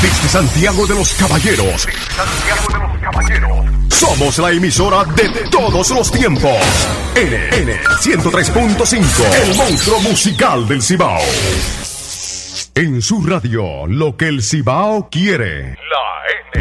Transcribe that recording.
Desde Santiago de los Caballeros. Somos la emisora de todos los tiempos. N 103.5. El monstruo musical del Cibao. En su radio, lo que el Cibao quiere. La